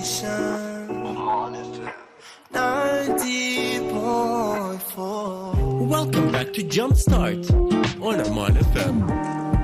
90.4. Welcome back to Jumpstart on Aman FM.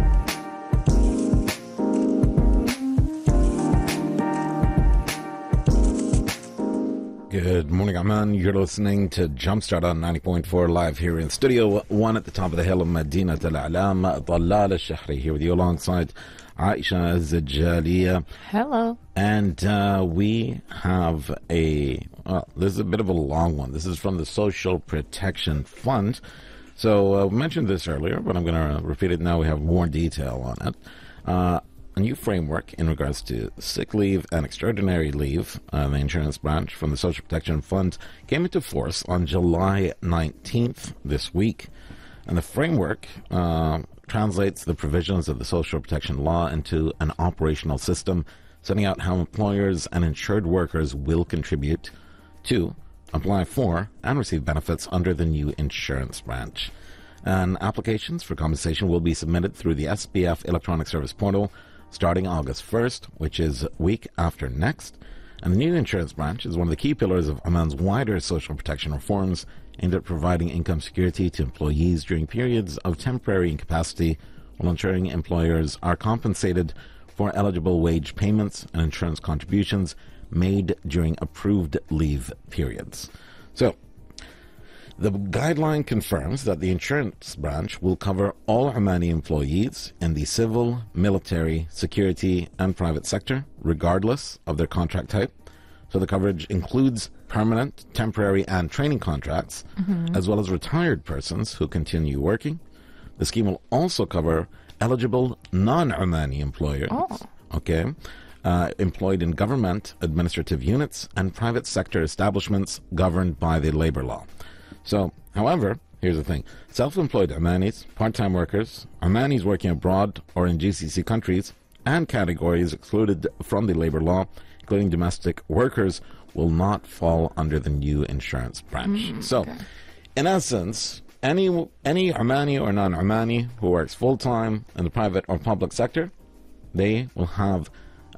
Good morning, Aman. You're listening to Jumpstart on 90.4 live here in Studio 1 at the top of the hill of Madinat Al-A'lam. Talal Al-Shahri here with you alongside Aisha Zajalia. Hello. And we have this is a bit of a long one. This is from the Social Protection Fund. So we mentioned this earlier, but I'm going to repeat it now. We have more detail on it. A new framework in regards to sick leave and extraordinary leave, the insurance branch from the Social Protection Fund, came into force on July 19th this week. And the framework translates the provisions of the social protection law into an operational system, setting out how employers and insured workers will contribute to, apply for, and receive benefits under the new insurance branch. And applications for compensation will be submitted through the SPF electronic service portal starting August 1st, which is week after next. And the new insurance branch is one of the key pillars of Oman's wider social protection reforms aimed at providing income security to employees during periods of temporary incapacity while ensuring employers are compensated for eligible wage payments and insurance contributions made during approved leave periods. So, the guideline confirms that the insurance branch will cover all Omani employees in the civil, military, security, and private sector, regardless of their contract type. So the coverage includes permanent, temporary, and training contracts, as well as retired persons who continue working. The scheme will also cover eligible non-Omani employers, employed in government, administrative units, and private sector establishments governed by the labor law. So, however, here's the thing. Self-employed Omanis, part-time workers, Omanis working abroad or in GCC countries, and categories excluded from the labor law, including domestic workers, will not fall under the new insurance branch. In essence, any Omani or non-Omani who works full-time in the private or public sector, they will have,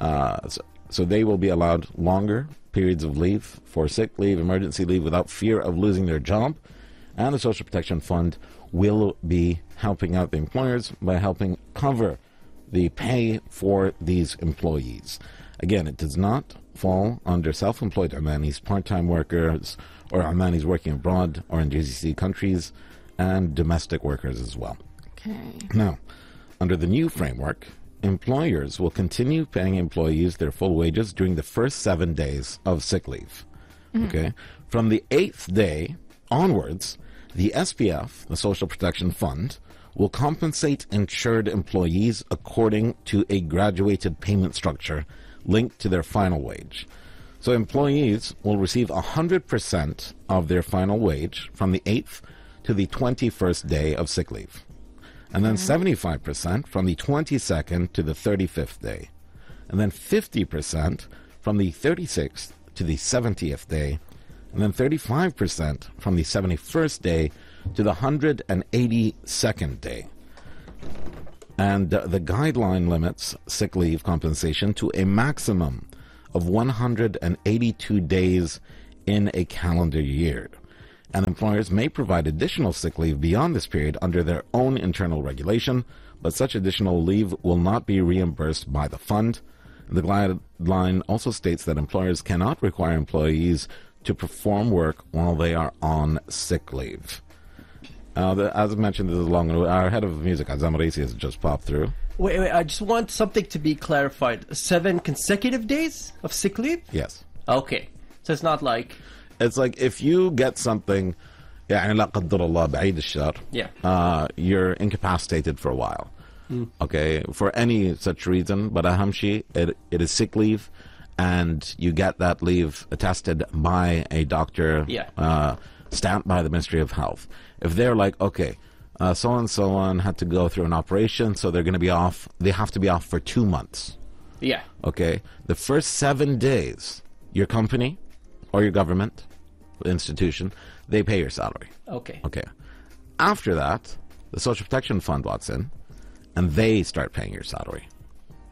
so they will be allowed longer periods of leave for sick leave, emergency leave without fear of losing their job. And the Social Protection Fund will be helping out the employers by helping cover the pay for these employees. Again, it does not fall under self-employed Omanis, part-time workers, or Omanis working abroad or in GCC countries, and domestic workers as well. Okay. Now, under the new framework, employers will continue paying employees their full wages during the first 7 days of sick leave. Okay. From the 8th day onwards, the SPF, the Social Protection Fund, will compensate insured employees according to a graduated payment structure linked to their final wage. So employees will receive 100% of their final wage from the 8th to the 21st day of sick leave. And then 75% from the 22nd to the 35th day. And then 50% from the 36th to the 70th day. And then 35% from the 71st day to the 182nd day. And the guideline limits sick leave compensation to a maximum of 182 days in a calendar year. And employers may provide additional sick leave beyond this period under their own internal regulation, but such additional leave will not be reimbursed by the fund. The guideline also states that employers cannot require employees to perform work while they are on sick leave. As I mentioned, this is long. Our head of music, Azam Raisi, has just popped through. Wait, I just want something to be clarified. 7 consecutive days of sick leave? Yes. Okay. So it's not like... It's like if you get something, يعني لا قدر الله بعيد الشر, you're incapacitated for a while. Okay, for any such reason, but ahamshi, it is sick leave, and you get that leave attested by a doctor, stamped by the Ministry of Health. If they're like, okay, so and so on had to go through an operation, so they're going to be off, they have to be off for 2 months. Yeah. Okay, the first 7 days, your company or your government institution, they pay your salary. Okay. Okay. After that, the Social Protection Fund walks in, and they start paying your salary.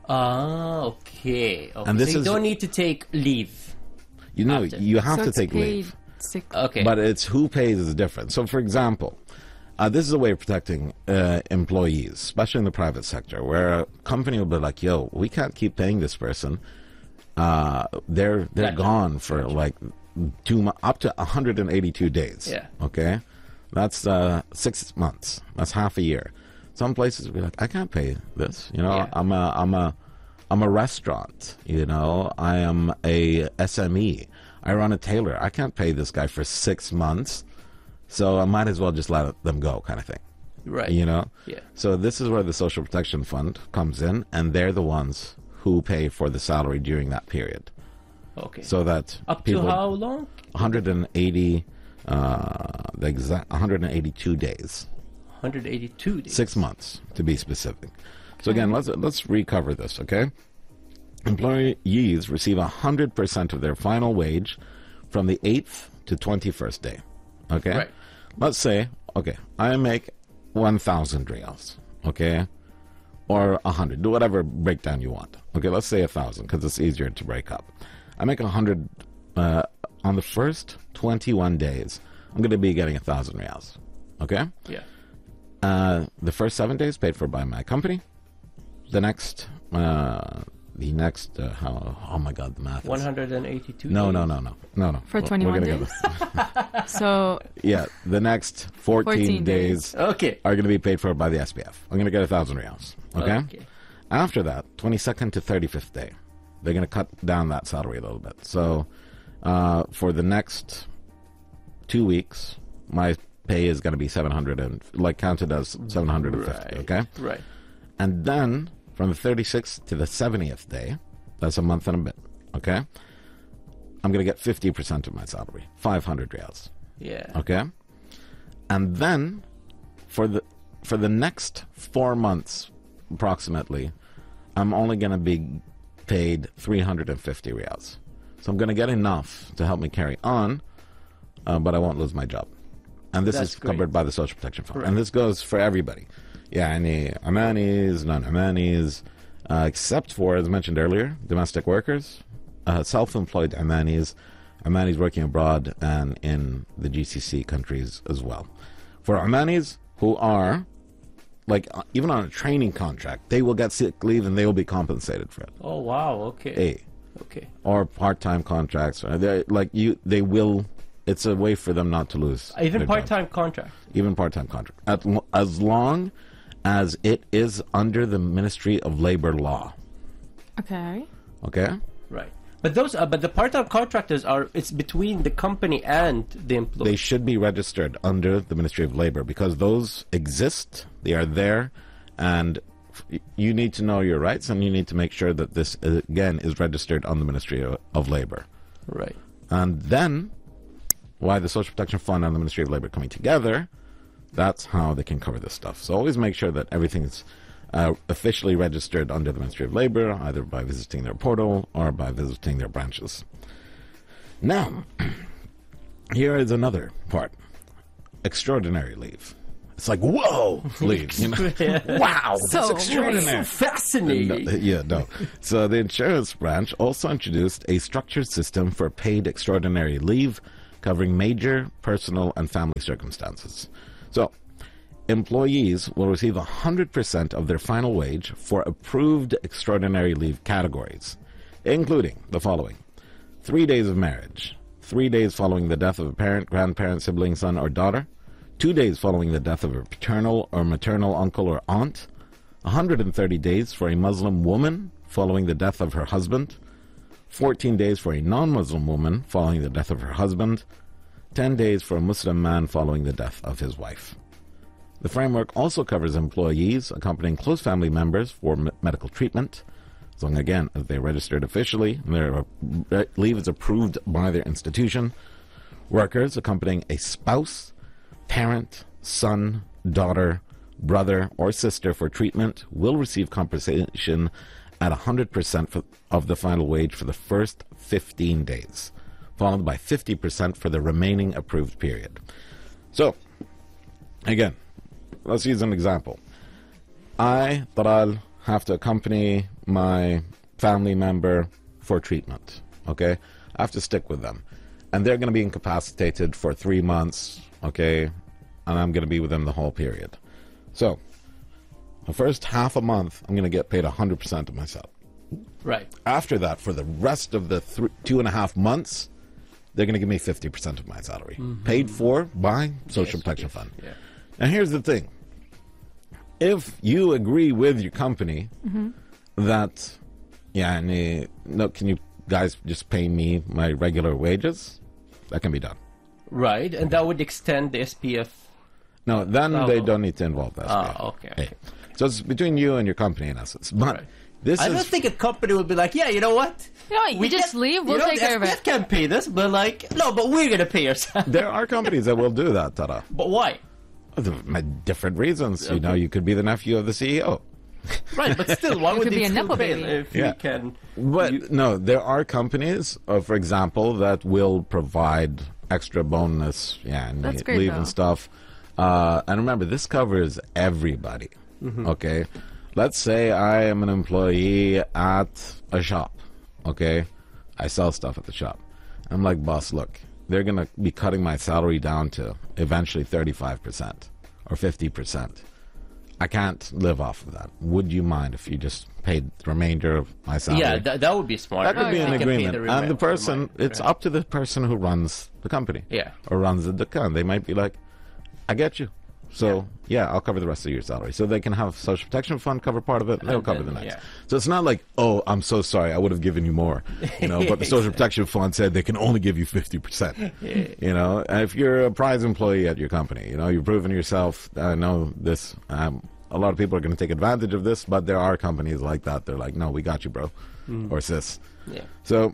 Ah, okay. And this so you is- don't need to take leave. You know, After. you have So to it's take paid leave. sick. Okay. But it's who pays is different. So, for example, this is a way of protecting employees, especially in the private sector, where a company will be like, "Yo, we can't keep paying this person. They're Gotcha. gone for like up to 182 days. Yeah. Okay, that's 6 months. That's half a year. Some places will be like, I can't pay this. You know, Yeah. I'm a restaurant. You know, I am a SME. I run a tailor. I can't pay this guy for 6 months, so I might as well just let them go, kind of thing. Right. You know. Yeah. So this is where the Social Protection Fund comes in, and they're the ones who pay for the salary during that period, Okay. so that Up to people how long? 180, the exact 182 days. 182 days. 6 months to be specific. So again, let's recover this, okay? Employees receive 100% of their final wage from the 8th to 21st day, okay? Right. Let's say, okay, I make 1,000 reals, okay? Or 100, do whatever breakdown you want. Okay, let's say 1,000 because it's easier to break up. I make 100 on the first 21 days. I'm going to be getting 1,000 reals, okay? Yeah. The first 7 days paid for by my company. The next, oh my God, the math. 182 No. For We're 21 gonna days? get So yeah, the next 14 14 days Okay. are going to be paid for by the SPF. I'm going to get 1,000 reals. Okay? Okay. After that, 22nd to 35th day, they're going to cut down that salary a little bit. So for the next 2 weeks, my pay is going to be 700 and counted as 750. Right. Okay, Right. and then from the 36th to the 70th day, that's a month and a bit. Okay, I'm going to get 50% of my salary, 500 reals. Yeah. Okay, and then for the next 4 months, approximately, I'm only going to be paid 350 reals. So I'm going to get enough to help me carry on, but I won't lose my job. And this That's is covered great. by the Social Protection Fund. Right. And this goes for everybody. Yeah, any Omanis, non-Omanis, except for, as mentioned earlier, domestic workers, self-employed Omanis, Omanis working abroad, and in the GCC countries as well. For Omanis who are, even on a training contract, they will get sick leave and they will be compensated for it. Oh, wow. Okay. Okay. Or part-time contracts. They will. It's a way for them not to lose. Even their part-time job. contract. Even part-time contract. As long as it is under the Ministry of Labor law. okay. Okay? Right. But those, but the part-time contractors it's between the company and the employee. They should be registered under the Ministry of Labor because those exist. They are there. And you need to know your rights and you need to make sure that this, again, is registered on the Ministry of Labor. Right. And then, why the Social Protection Fund and the Ministry of Labor are coming together, that's how they can cover this stuff. So always make sure that everything's officially registered under the Ministry of Labor, either by visiting their portal or by visiting their branches. Now, here is another part. Extraordinary leave. It's like, whoa, leave. You know? Wow, that's So extraordinary. Fascinating. No. So the insurance branch also introduced a structured system for paid extraordinary leave covering major personal and family circumstances. So employees will receive 100% of their final wage for approved extraordinary leave categories, including the following: 3 days of marriage, 3 days following the death of a parent, grandparent, sibling, son, or daughter, 2 days following the death of a paternal or maternal uncle or aunt, 130 days for a Muslim woman following the death of her husband, 14 days for a non-Muslim woman following the death of her husband, 10 days for a Muslim man following the death of his wife. The framework also covers employees accompanying close family members for medical treatment, as long, again, as they're registered officially and their leave is approved by their institution, workers accompanying a spouse, parent, son, daughter, brother, or sister for treatment will receive compensation at 100% of the final wage for the first 15 days, followed by 50% for the remaining approved period. So, again, let's use an example. I, Taral, have to accompany my family member for treatment, okay? I have to stick with them. And they're going to be incapacitated for 3 months, okay? And I'm going to be with them the whole period. So, the first half a month, I'm going to get paid 100% of my salary. Right. After that, for the rest of the 2.5 months, they're going to give me 50% of my salary, paid for by Social Protection Fund. Yeah. Now, here's the thing. If you agree with your company that, no, can you guys just pay me my regular wages? That can be done. Right, and that would extend the SPF. No, then they don't need to involve that. Okay. Hey. So it's between you and your company, in essence. But Right. this I is... don't think a company would be like, yeah, you know what? You just leave, we'll take care of SPF it. can't pay this, but like, no, but we're going to pay yourself. There are companies that will do that, Tara. But why? Different reasons. You know, you could be the nephew of the CEO. Right, but still, why You would could they be a still Nepo pay baby. if Yeah. you can... But no, there are companies, for example, that will provide extra bonus, and That's great, leave though. and stuff. And remember, this covers everybody. Okay, let's say I am an employee at a shop. Okay, I sell stuff at the shop. I'm like, boss, look, they're gonna be cutting my salary down to eventually 35% or 50%. I can't live off of that. Would you mind if you just paid the remainder of my salary? Yeah, that would be smart. That could be They an can pay agreement. And the person, remainder, it's right. up to the person who runs the company. Yeah. Or runs the Dukan. They might be like, I get you. So, yeah, I'll cover the rest of your salary. So they can have Social Protection Fund cover part of it, and they'll cover the then, next. yeah. So it's not like, oh, I'm so sorry, I would have given you more. You know, but the Social Protection Fund said they can only give you 50%. You know, and if you're a prize employee at your company, you know, you've proven yourself. I know this. A lot of people are going to take advantage of this, but there are companies like that. They're like, no, we got you, bro, or sis. Yeah. So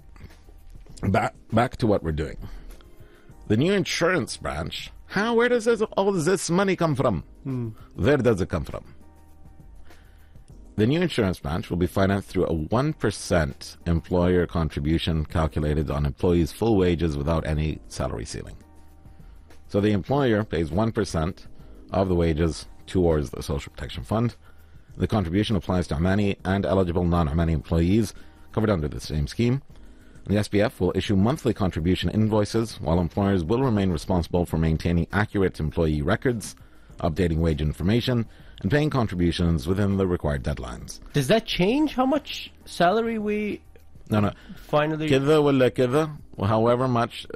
back to what we're doing. The new insurance branch. Where does all this money come from? Where does it come from? The new insurance branch will be financed through a 1% employer contribution calculated on employees' full wages without any salary ceiling. So the employer pays 1% of the wages towards the Social Protection Fund. The contribution applies to Omani and eligible non-Omani employees covered under the same scheme. The SPF will issue monthly contribution invoices, while employers will remain responsible for maintaining accurate employee records, updating wage information, and paying contributions within the required deadlines. Does that change how much salary we No. finally... كذا ولا كذا, however much,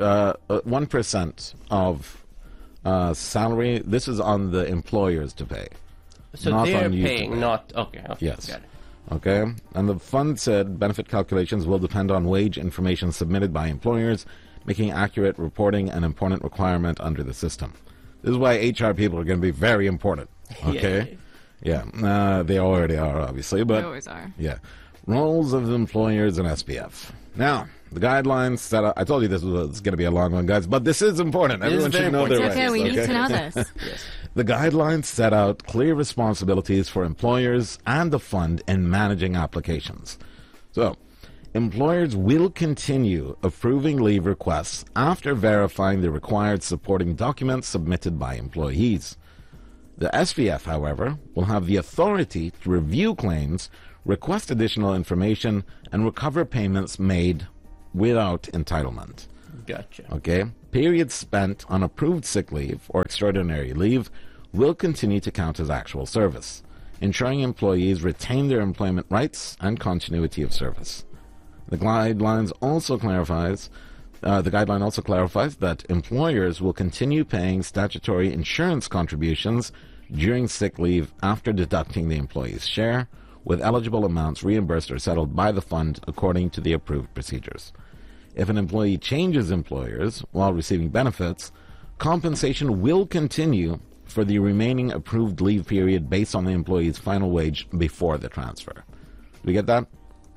1% of salary, this is on the employers to pay. So not they're on you to paying, pay. not... Okay, Yes. got it. Okay, and the fund said benefit calculations will depend on wage information submitted by employers, making accurate reporting an important requirement under the system. This is why HR people are going to be very important. Okay, yeah, they already are, obviously, but They always are. yeah, roles of the employers and SPF. Now, the guidelines set up. I told you this was going to be a long one, guys, but this is important. It is Everyone very should know their It's rights. okay, we need to know this. The guidelines set out clear responsibilities for employers and the fund in managing applications. So, employers will continue approving leave requests after verifying the required supporting documents submitted by employees. The SPF, however, will have the authority to review claims, request additional information, and recover payments made without entitlement. Gotcha. Okay? Periods spent on approved sick leave or extraordinary leave will continue to count as actual service, ensuring employees retain their employment rights and continuity of service. The guideline also clarifies that employers will continue paying statutory insurance contributions during sick leave after deducting the employee's share, with eligible amounts reimbursed or settled by the fund according to the approved procedures. If an employee changes employers while receiving benefits, compensation will continue for the remaining approved leave period based on the employee's final wage before the transfer. Do we get that?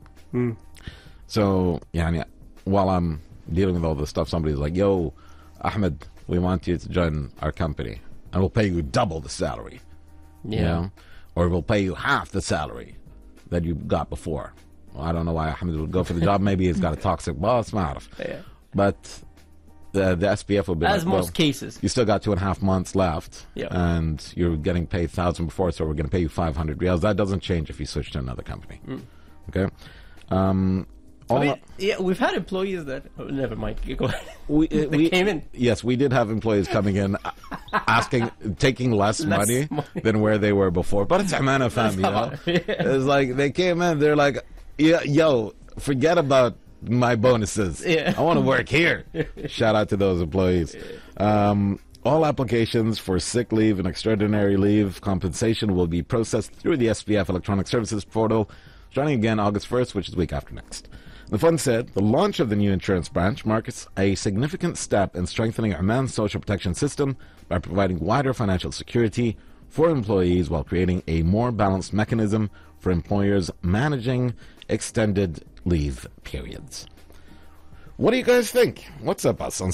So, yeah, while I'm dealing with all this stuff, somebody's like, yo, Ahmed, we want you to join our company, and we'll pay you double the salary. Yeah. You know? Or we'll pay you half the salary that you got before. Well, I don't know why Ahmed would go for the job. Maybe he's got a toxic boss, Yeah. but the SPF will be As like, most well, cases. you still got 2.5 months left, Yeah. and you're getting paid 1,000 before, so we're going to pay you 500 riyals. That doesn't change if you switch to another company. Okay. I mean, yeah, we've had employees that. Oh, never mind. Go ahead. we came in. Yes, we did have employees coming in taking less money than where they were before. But it's Amana family, you know? It's like they came in, they're like, yeah, yo, forget about my bonuses. Yeah. I want to work here. Shout out to those employees. All applications for sick leave and extraordinary leave compensation will be processed through the SPF Electronic Services portal, starting again August 1st, which is the week after next. The fund said the launch of the new insurance branch marks a significant step in strengthening Oman's social protection system by providing wider financial security for employees while creating a more balanced mechanism for employers managing extended leave periods. What do you guys think? What's up us on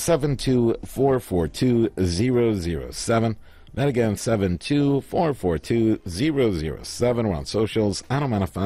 72442-007. That again, 72442-007. We're on socials at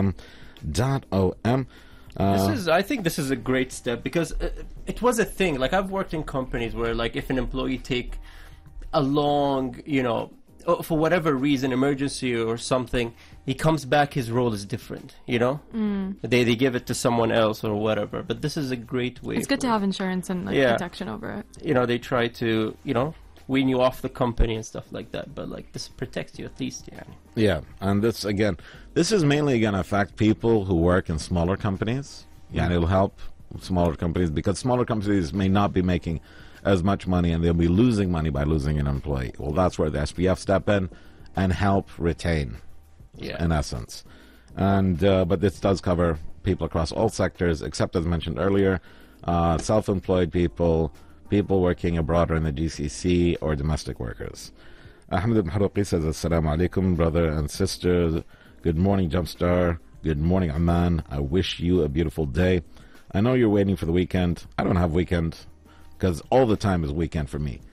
omanfm.om. I think this is a great step because it was a thing. Like, I've worked in companies where, like, if an employee take a long, for whatever reason, emergency or something, he comes back, his role is different, They give it to someone else or whatever. But this is a great way. It's good to have insurance and protection over it. They try to, wean you off the company and stuff like that. But, like, this protects you at least, Yeah, and this is mainly going to affect people who work in smaller companies. Yeah, and it'll help smaller companies because smaller companies may not be making as much money and they'll be losing money by losing an employee. Well, that's where the SPF step in and help retain, in essence. And but this does cover people across all sectors, except as mentioned earlier, self-employed people, people working abroad or in the GCC, or domestic workers. Ahmed al-Mahrouqi says, Assalamu alaikum, brother and sister. Good morning, Jumpstar. Good morning, Amman. I wish you a beautiful day. I know you're waiting for the weekend. I don't have weekend because all the time is weekend for me.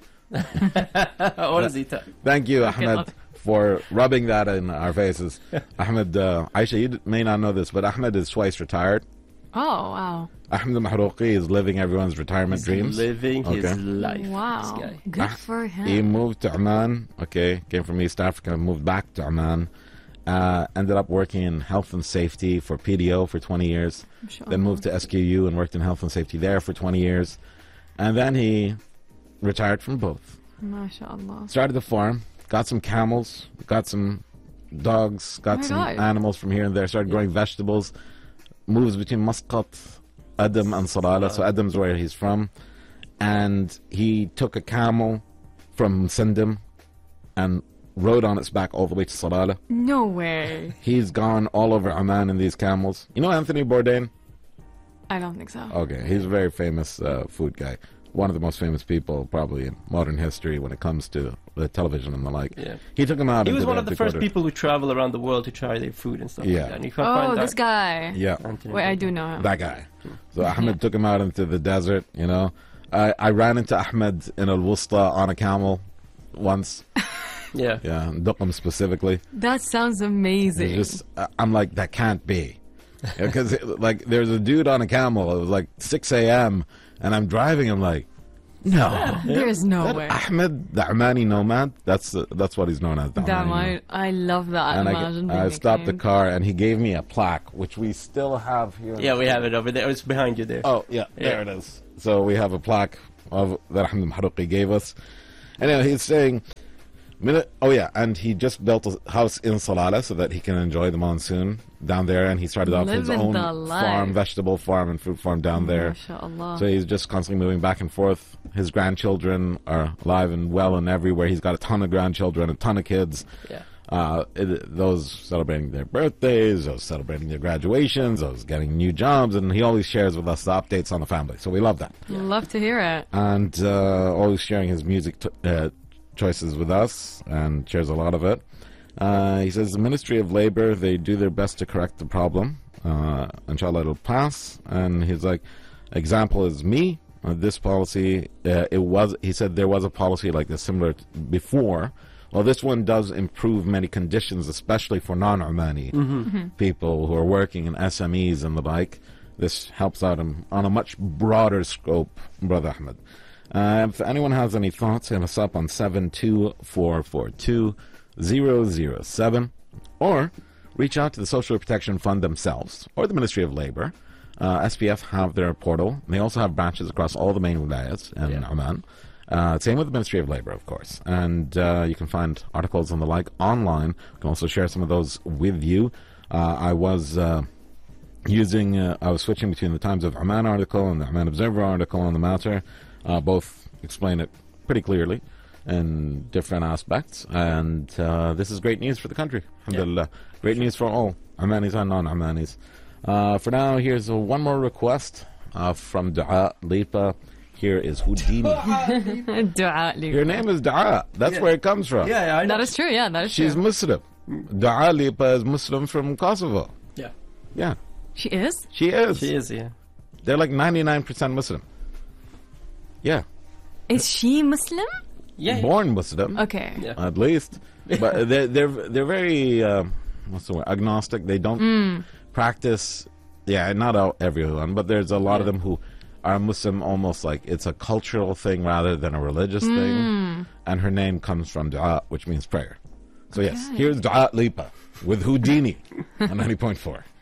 What is he Thank you, Ahmed, for rubbing that in our faces. Ahmed, Aisha, you may not know this, but Ahmed is twice retired. Oh, wow. Ahmed al-Mahrouqi is living everyone's retirement dreams. Living his life. Wow. This guy. Good for him. He moved to Oman, came from East Africa, moved back to Oman, ended up working in health and safety for PDO for 20 years, then moved to SQU and worked in health and safety there for 20 years, and then he retired from both. MashaAllah. Started the farm, got some camels, got some dogs, got some animals from here and there, started growing vegetables, moves between Muscat, Adam and Salalah. So Adam's where he's from. And he took a camel from Sindham and rode on its back all the way to Salalah. No way. He's gone all over Oman in these camels. You know Anthony Bourdain? I don't think so. Okay, he's a very famous food guy. One of the most famous people probably in modern history when it comes to the television and the like. Yeah. He took him out. He was one of the first people who travel around the world to try their food and stuff like that. And you can't find this guy. Yeah. Wait, I do know him. That guy. So Ahmed took him out into the desert, I ran into Ahmed in Al-Wusta on a camel once. Yeah, Duqm specifically. That sounds amazing. I'm like, that can't be. Because there's a dude on a camel. It was like 6 a.m. and I'm driving. I'm like, no, there's no way. Ahmed, the Omani nomad. That's what he's known as. I love that. And I stopped the car and he gave me a plaque, which we still have here. Yeah, we have it over there. It's behind you there. Oh yeah, there it is. So we have a plaque that Ahmed al-Mahrouqi gave us. Anyway, he's saying. And he just built a house in Salalah so that he can enjoy the monsoon down there, and he started off his own farm, vegetable farm and fruit farm down there. MashaAllah. So he's just constantly moving back and forth. His grandchildren are alive and well and everywhere. He's got a ton of grandchildren, a ton of kids. Yeah. Those celebrating their birthdays, those celebrating their graduations, those getting new jobs, and he always shares with us the updates on the family. So we love that. Love to hear it. And always sharing his music choices with us and shares a lot of it. He says the Ministry of Labor, they do their best to correct the problem. Inshallah it'll pass. And he's like, example is me. This policy, he said there was a policy like this similar before. Well, this one does improve many conditions, especially for non-Omani people who are working in SMEs and the like. This helps out on a much broader scope, Brother Ahmed. If anyone has any thoughts, hit us up on 72442-007 or reach out to the Social Protection Fund themselves or the Ministry of Labor. SPF have their portal. They also have branches across all the main wilayas in Oman. Same with the Ministry of Labor, of course. And you can find articles and the like online. We can also share some of those with you. I was switching between the Times of Oman article and the Oman Observer article on the matter. Both explain it pretty clearly in different aspects. And this is great news for the country. Alhamdulillah. Great news for all Omanis and non-Omanis. For now, here's one more request from Dua Lipa. Here is Houdini. Dua Lipa. Your name is Dua. That's where it comes from. Yeah, I know. That is true, yeah, that is She's true. Muslim. Dua Lipa is Muslim from Kosovo. Yeah. Yeah. She is? She is. She is, yeah. They're like 99% Muslim. Yeah. Is she Muslim? Yeah. Born Muslim. Okay. Yeah. At least. But they're very, what's the word, agnostic. They don't practice, not everyone, but there's a lot of them who are Muslim almost like it's a cultural thing rather than a religious thing. And her name comes from Dua, which means prayer. So yes, here's Dua Lipa with Houdini on 90.4.